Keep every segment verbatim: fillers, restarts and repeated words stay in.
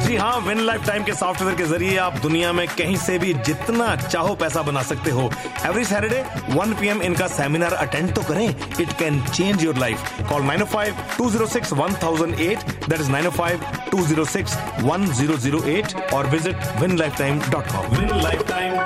जी हाँ, win life time के software के जरिए आप दुनिया में कहीं से भी जितना चाहो पैसा बना सकते हो। Every Saturday one P M इनका सेमिनार अटेंड तो करें। It can change your life. Call nine O five to zero six one thousand eight, that is nine O five to zero six one zero zero eight, और visit win life time dot com. Win life time.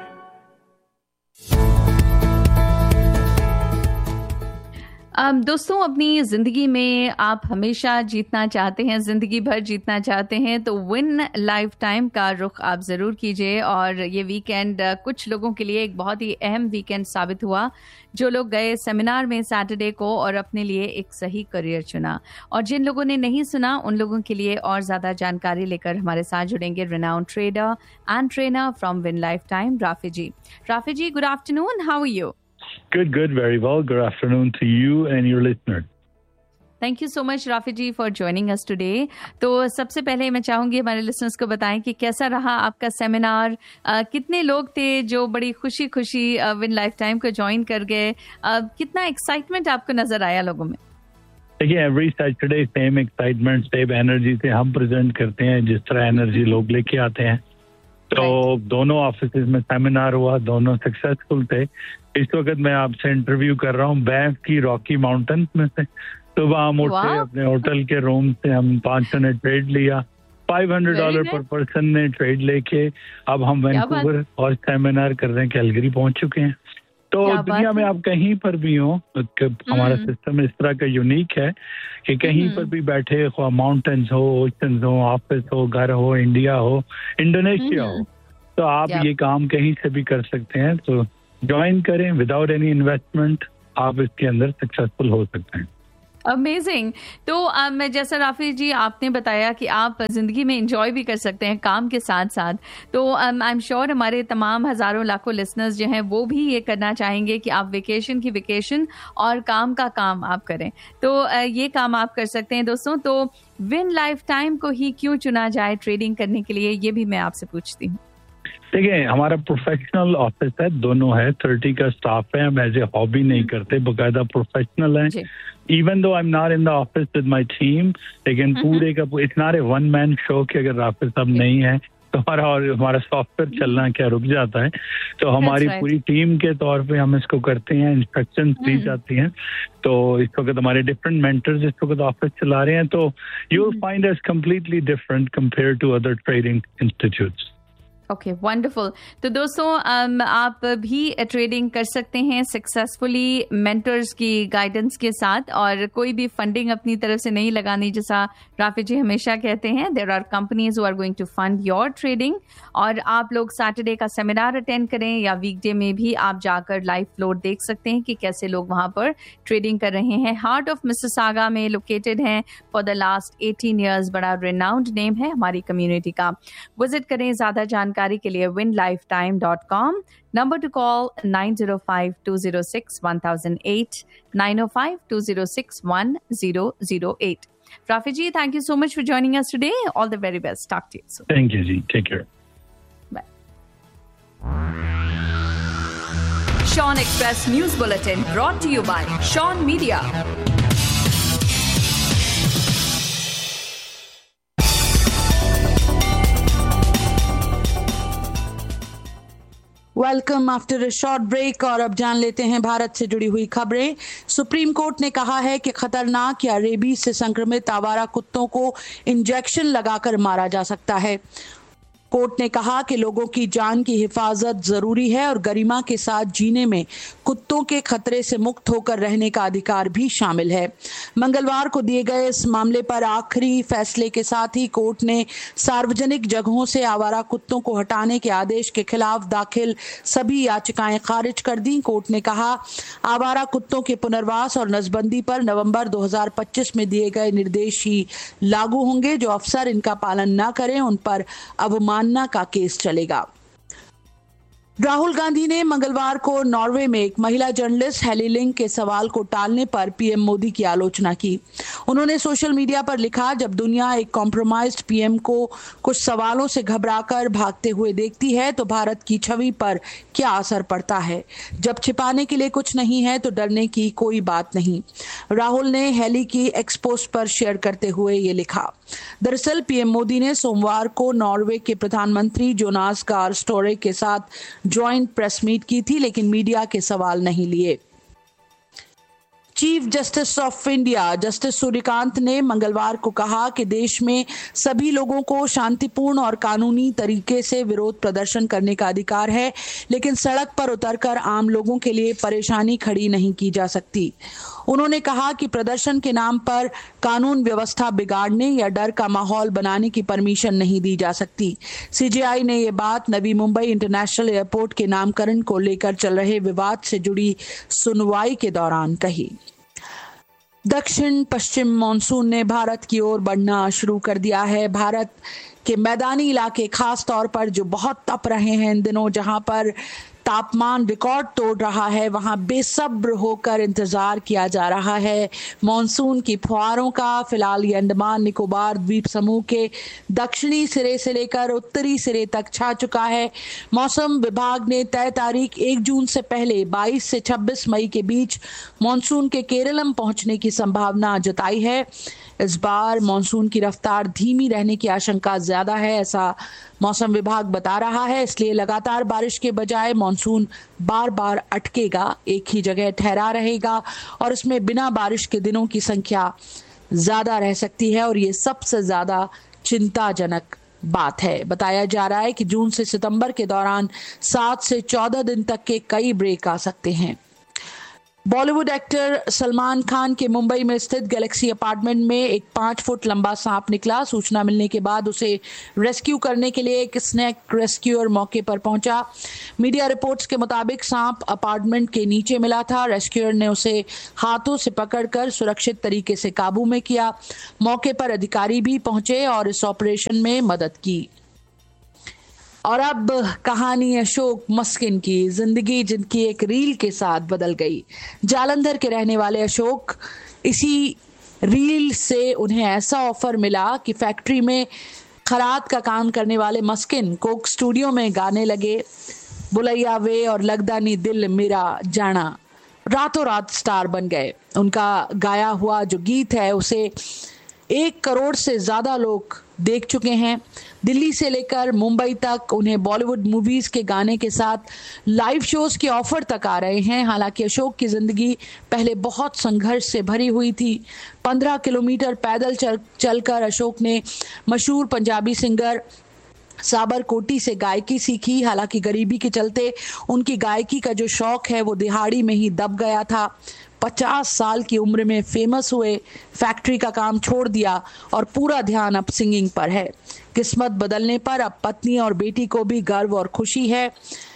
Um, दोस्तों, अपनी ज़िंदगी में आप हमेशा जीतना चाहते हैं, ज़िंदगी भर जीतना चाहते हैं, तो विन लाइफ टाइम का रुख आप ज़रूर कीजिए। और ये वीकेंड कुछ लोगों के लिए एक बहुत ही अहम वीकेंड साबित हुआ, जो लोग गए सेमिनार में सैटरडे को और अपने लिए एक सही करियर चुना। और जिन लोगों ने नहीं सुना, उन लोगों के लिए और ज़्यादा जानकारी लेकर हमारे साथ जुड़ेंगे renowned trader and trainer from win life time, Rafi ji. Rafi ji, good afternoon, how are you? Good, good, very well. Good afternoon to you and your listeners. Thank you so much, Rafi ji, for joining us today. तो सबसे पहले मैं चाहूंगी हमारे listeners को बताएं कि कैसा रहा आपका सेमिनार, uh, कितने लोग थे जो बड़ी खुशी खुशी विन लाइफ टाइम को ज्वाइन कर गए, uh, कितना एक्साइटमेंट आपको नजर आया लोगों में? देखिए, every Saturday same excitement, same energy से हम प्रेजेंट करते हैं, जिस तरह एनर्जी लोग लेके आते हैं। तो right. दोनों ऑफिस में सेमिनार हुआ, दोनों सक्सेसफुल थे। इस वक्त मैं आपसे इंटरव्यू कर रहा हूँ बैंक की रॉकी माउंटेन्स में से। सुबह हम उठे, अपने होटल के रूम से हम पाँच सौ ने ट्रेड लिया, पाँच सौ डॉलर पर पर्सन ने ट्रेड लेके अब हम वैंकूवर और सेमिनार कर रहे हैं, कैलगरी पहुंच चुके हैं। तो दुनिया में आप कहीं पर भी हो, हमारा सिस्टम इस तरह का यूनिक है कि कहीं पर भी बैठे, माउंटेन्स हो, ओशंस हो, ऑफिस हो, घर हो, इंडिया हो, इंडोनेशिया हो, तो आप ये काम कहीं से भी कर सकते हैं। तो ज्वाइन करें, विदाउट एनी इन्वेस्टमेंट आप इसके अंदर सक्सेसफुल हो सकते हैं। अमेजिंग। तो मैं जैसा राफी जी आपने बताया कि आप जिंदगी में एंजॉय भी कर सकते हैं काम के साथ साथ, तो आई एम श्योर हमारे तमाम हजारों लाखों लिसनर्स जो हैं वो भी ये करना चाहेंगे कि आप वेकेशन की वेकेशन और काम का काम आप करें। तो ये काम आप कर सकते हैं दोस्तों। तो विन लाइफ टाइम को ही क्यों चुना जाए ट्रेडिंग करने के लिए, ये भी मैं आपसे पूछती हूँ। देखिए, हमारा प्रोफेशनल ऑफिस है, दोनों है, थर्टी का स्टाफ है। हम एज ए हॉबी नहीं करते, बाकायदा प्रोफेशनल है। Even though I am not in the office with my team, लेकिन पूरे का it's not a one man show कि अगर राफी साहब नहीं है तो हमारा और हमारा सॉफ्टवेयर चलना क्या रुक जाता है। तो हमारी right. पूरी टीम के तौर पे हम इसको करते हैं, इंस्ट्रक्शंस दी जाती हैं। तो इस वक्त हमारे डिफरेंट मेंटर्स इस वक्त ऑफिस चला रहे हैं। तो you will find us completely different compare to other trading institutes. Okay, wonderful. तो दोस्तों, um, आप भी ट्रेडिंग कर सकते हैं सक्सेसफुली मेंटर्स की गाइडेंस के साथ, और कोई भी फंडिंग अपनी तरफ से नहीं लगानी, जैसा राफी जी हमेशा कहते हैं। There are companies who are going to fund your trading. और आप लोग सैटरडे का सेमिनार अटेंड करें या वीकडे में भी आप जाकर लाइव फ्लोर देख सकते हैं कि कैसे लोग वहां पर ट्रेडिंग कर रहे हैं। हार्ट ऑफ मिसिसागा में लोकेटेड हैं for the last eighteen years. बड़ा रिनाउंड नेम है हमारी कम्युनिटी का। विजिट करें ज्यादा जानकारी के लिए win life time dot com. Number two call nine zero five to zero six one thousand eight, nine O five to zero six one zero zero eight. Rafi ji, thank you so much for joining us today. All the very best. Talk to you soon. Thank you, Ji. Take care. Bye. Sean Express News Bulletin brought to you by Sean Media. Welcome after a short break. और अब जान लेते हैं भारत से जुड़ी हुई खबरें। Supreme court ने कहा है कि खतरनाक या रेबीज से संक्रमित आवारा कुत्तों को इंजेक्शन लगाकर मारा जा सकता है। कोर्ट ने कहा कि लोगों की जान की हिफाजत जरूरी है और गरिमा के साथ जीने में कुत्तों के खतरे से मुक्त होकर रहने का अधिकार भी शामिल है। मंगलवार को दिए गए इस मामले पर आखिरी फैसले के साथ ही कोर्ट ने सार्वजनिक जगहों से आवारा कुत्तों को हटाने के आदेश के खिलाफ दाखिल सभी याचिकाएं खारिज कर दी। कोर्ट ने कहा, आवारा कुत्तों के पुनर्वास और नसबंदी पर नवंबर दो हज़ार पच्चीस में दिए गए निर्देश ही लागू होंगे। जो अफसर इनका पालन न करें उन पर अवमानना का केस चलेगा। राहुल गांधी ने मंगलवार को नॉर्वे में एक महिला जर्नलिस्ट हेली लिंग के सवाल को टालने पर पीएम मोदी की आलोचना की। उन्होंने सोशल मीडिया पर लिखा, जब दुनिया एक कॉम्प्रोमाइज्ड पीएम को कुछ सवालों से घबराकर भागते हुए देखती है तो भारत की छवि पर क्या असर पड़ता है। जब छिपाने के लिए कुछ नहीं है तो डरने की कोई बात नहीं। राहुल ने हेली की एक्स पोस्ट पर शेयर करते हुए ये लिखा। दरअसल पीएम मोदी ने सोमवार को नॉर्वे के प्रधानमंत्री जोनास गार स्टोरे के साथ ज्वाइंट प्रेस मीट की थी, लेकिन मीडिया के सवाल नहीं लिए। Chief justice of India justice Suryakant ने मंगलवार को कहा कि देश में सभी लोगों को शांतिपूर्ण और कानूनी तरीके से विरोध प्रदर्शन करने का अधिकार है, लेकिन सड़क पर उतरकर आम लोगों के लिए परेशानी खड़ी नहीं की जा सकती। उन्होंने कहा कि प्रदर्शन के नाम पर कानून व्यवस्था बिगाड़ने या डर का माहौल बनाने की परमिशन नहीं दी जा सकती। सीजेआई ने ये बात नवी मुंबई इंटरनेशनल एयरपोर्ट के नामकरण को लेकर चल रहे विवाद से जुड़ी सुनवाई के दौरान कही। दक्षिण पश्चिम मानसून ने भारत की ओर बढ़ना शुरू कर दिया है। भारत के मैदानी इलाके खास तौर पर जो बहुत तप रहे हैं इन दिनों, जहां पर तापमान रिकॉर्ड तोड़ रहा है, वहां बेसब्र होकर इंतजार किया जा रहा है मॉनसून की फुहारों का। फिलहाल ये अंडमान निकोबार द्वीप समूह के दक्षिणी सिरे से लेकर उत्तरी सिरे तक छा चुका है। मौसम विभाग ने तय तारीख एक जून से पहले बाईस से छब्बीस मई के बीच मॉनसून के केरलम पहुंचने की संभावना जताई है। इस बार मॉनसून की रफ्तार धीमी रहने की आशंका ज्यादा है, ऐसा मौसम विभाग बता रहा है। इसलिए लगातार बारिश के बजाय मॉनसून बार बार अटकेगा, एक ही जगह ठहरा रहेगा और इसमें बिना बारिश के दिनों की संख्या ज्यादा रह सकती है और ये सबसे ज्यादा चिंताजनक बात है। बताया जा रहा है कि जून से सितंबर के दौरान सात से चौदह दिन तक के कई ब्रेक आ सकते हैं। बॉलीवुड एक्टर सलमान खान के मुंबई में स्थित गैलेक्सी अपार्टमेंट में एक पांच फुट लंबा सांप निकला। सूचना मिलने के बाद उसे रेस्क्यू करने के लिए एक स्नेक रेस्क्यूअर मौके पर पहुंचा। मीडिया रिपोर्ट्स के मुताबिक सांप अपार्टमेंट के नीचे मिला था। रेस्क्यूअर ने उसे हाथों से पकड़कर सुरक्षित तरीके से काबू में किया। मौके पर अधिकारी भी पहुंचे और इस ऑपरेशन में मदद की। और अब कहानी अशोक मस्किन की, जिंदगी जिनकी एक रील के साथ बदल गई। जालंधर के रहने वाले अशोक, इसी रील से उन्हें ऐसा ऑफर मिला कि फैक्ट्री में खराद का काम करने वाले मस्किन कोक स्टूडियो में गाने लगे। बुलैया वे और लगदा नी दिल मेरा जाना रातों रात स्टार बन गए। उनका गाया हुआ जो गीत है उसे एक करोड़ से ज्यादा लोग देख चुके हैं। दिल्ली से लेकर मुंबई तक उन्हें बॉलीवुड मूवीज के गाने के साथ लाइव शोज के ऑफर तक आ रहे हैं। हालांकि अशोक की जिंदगी पहले बहुत संघर्ष से भरी हुई थी। पंद्रह किलोमीटर पैदल चल चलकर अशोक ने मशहूर पंजाबी सिंगर साबर कोटी से गायकी सीखी। हालांकि गरीबी के चलते उनकी गायकी का जो शौक है वो दिहाड़ी में ही दब गया था। पचास साल की उम्र में फेमस हुए, फैक्ट्री का काम छोड़ दिया और पूरा ध्यान अब सिंगिंग पर है। किस्मत बदलने पर अब पत्नी और बेटी को भी गर्व और खुशी है।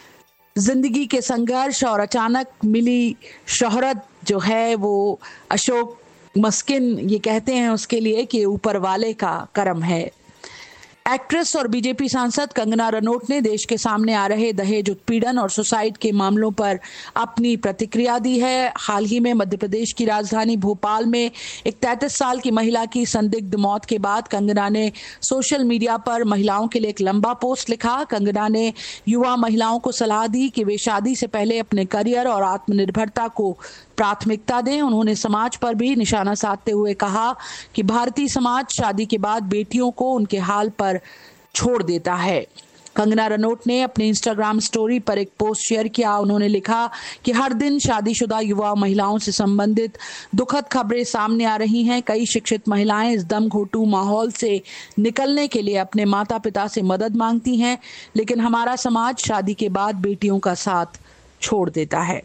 जिंदगी के संघर्ष और अचानक मिली शोहरत जो है वो अशोक मस्किन ये कहते हैं उसके लिए कि ऊपर वाले का करम है। एक्ट्रेस और बीजेपी सांसद कंगना रनौत ने देश के सामने आ रहे दहेज उत्पीड़न और सुसाइड के मामलों पर अपनी प्रतिक्रिया दी है। हाल ही में मध्य प्रदेश की राजधानी भोपाल में एक तैंतीस साल की महिला की संदिग्ध मौत के बाद कंगना ने सोशल मीडिया पर महिलाओं के लिए एक लंबा पोस्ट लिखा। कंगना ने युवा महिलाओं को सलाह दी कि वे शादी से पहले अपने करियर और आत्मनिर्भरता को प्राथमिकता दें। उन्होंने समाज पर भी निशाना साधते हुए कहा कि भारतीय समाज शादी के बाद बेटियों को उनके हाल पर छोड़ देता है। कंगना रनौत ने अपने इंस्टाग्राम स्टोरी पर एक पोस्ट शेयर किया। उन्होंने लिखा कि हर दिन शादीशुदा युवा महिलाओं से संबंधित दुखद खबरें सामने आ रही हैं। कई शिक्षित महिलाएं इस दम घोटू माहौल से निकलने के लिए अपने माता पिता से मदद मांगती हैं, लेकिन हमारा समाज शादी के बाद बेटियों का साथ छोड़ देता है।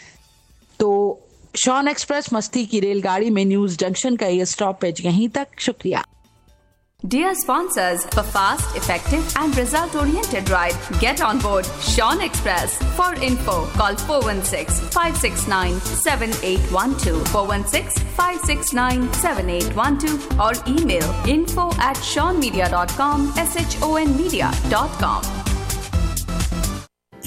तो शॉन एक्सप्रेस मस्ती की रेलगाड़ी में न्यूज जंक्शन का ये स्टॉपेज यहीं तक। शुक्रिया। Dear sponsors, for fast, effective and result-oriented ride, get on board Sean Express. For info, call four one six, five six nine, seven eight one two, four one six, five six nine, seven eight one two or email info at sean media dot com, S H O N media dot com.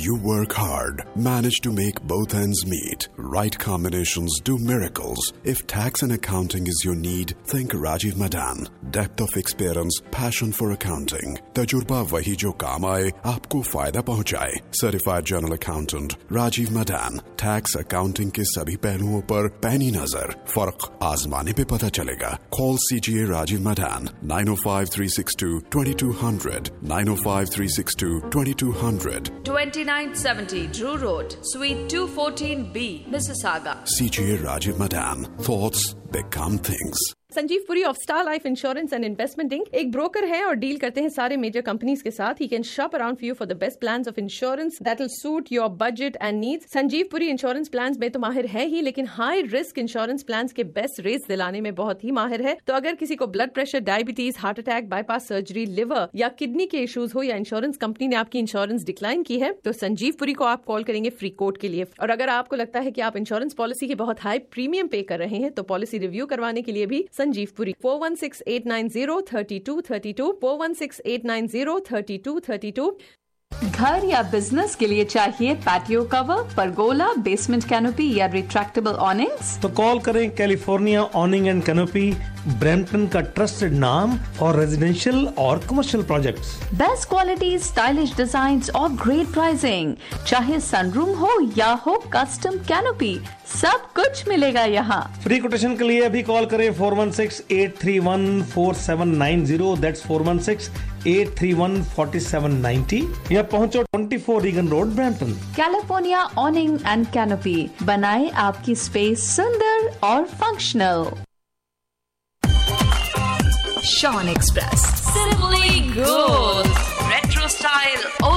You work hard, manage to make both ends meet. Right combinations do miracles. If tax and accounting is your need, think Rajiv Madan. Depth of experience, passion for accounting. तजुर्बा वही जो काम आए, आपको फायदा पहुंचाए. Certified General Accountant Rajiv Madan. Tax accounting के सभी पहलुओं पर पैनी नजर. फर्क आजमाने पे पता चलेगा. Call C G A Rajiv Madan nine oh five, three six two, two two zero zero nine oh five, three six two, two two zero zero. twenty-nine seventy Drew Road, Suite two fourteen B, Mississauga. C G A Rajiv Madan. Thoughts become things. Sanjeev Puri of star life insurance and investment ink एक broker है और deal करते हैं सारे major companies के साथ. He can shop around for you for the best plans of insurance that will suit your budget and needs. Sanjeev Puri insurance plans में तो माहिर है ही, लेकिन हाई रिस्क इंश्योरेंस प्लान्स के बेस्ट रेट्स दिलाने में बहुत ही माहिर है. तो अगर किसी को blood pressure, diabetes, heart attack, bypass surgery, liver या किडनी के इश्यूज हो या इंश्योरेंस कंपनी ने आपकी इंश्योरेंस डिक्लाइन की है, तो संजीव पुरी को आप कॉल करेंगे फ्री कोट के लिए. और अगर आपको लगता है कि आप इंश्योरेंस पॉलिसी के बहुत हाई प्रीमियम पे कर रहे हैं, तो पॉलिसी रिव्यू करवाने के लिए भी Sanjeev Puri four one six eight nine zero three two three two four one six eight nine zero three two three two. घर या बिजनेस के लिए चाहिए patio cover, pergola, basement canopy या रिट्रैक्टेबल ऑनिंग्स? तो कॉल करें कैलिफोर्निया ऑनिंग एंड कैनोपी, ब्रैम्पटन का trusted नाम और रेजिडेंशियल और commercial projects. Best quality, stylish designs और ग्रेट प्राइसिंग. चाहे सनरूम हो या हो कस्टम कैनोपी, सब कुछ मिलेगा यहाँ. फ्री कोटेशन के लिए अभी कॉल करें four one six eight three one four seven nine zero. That's four one six eight three one four seven nine zero. या पहुंचो twenty-four Regan road, Brampton. California ऑनिंग and canopy बनाए आपकी space सुंदर और functional. Sean Express, Simply Gold, Retro Style